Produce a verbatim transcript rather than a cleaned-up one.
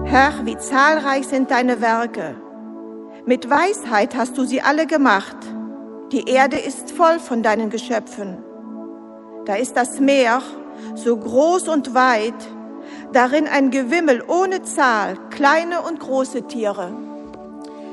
Herr, wie zahlreich sind deine Werke. Mit Weisheit hast du sie alle gemacht. Die Erde ist voll von deinen Geschöpfen. Da ist das Meer, so groß und weit, darin ein Gewimmel ohne Zahl, kleine und große Tiere.